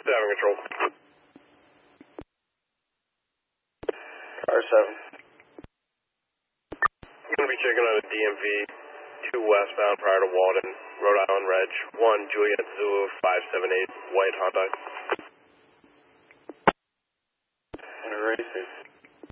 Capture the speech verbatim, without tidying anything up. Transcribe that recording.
seven control. Car seven. I'm going to be checking on a D M V two westbound prior to Walden, Rhode Island Reg one Juliet Zulu five seven eight white Honda. And a race.